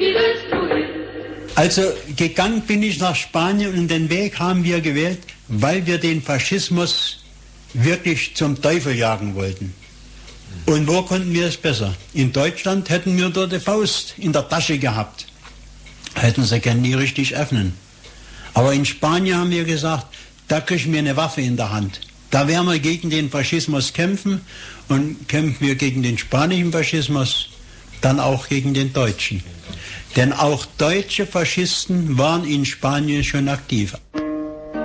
Also gegangen bin ich nach Spanien und den Weg haben wir gewählt, weil wir den Faschismus wirklich zum Teufel jagen wollten. Und wo konnten wir es besser? In Deutschland hätten wir dort die Faust in der Tasche gehabt. Hätten sie können nie richtig öffnen. Aber in Spanien haben wir gesagt, da kriegen wir eine Waffe in der Hand. Da werden wir gegen den Faschismus kämpfen und kämpfen wir gegen den spanischen Faschismus, dann auch gegen den deutschen. Denn auch deutsche Faschisten waren in Spanien schon aktiv.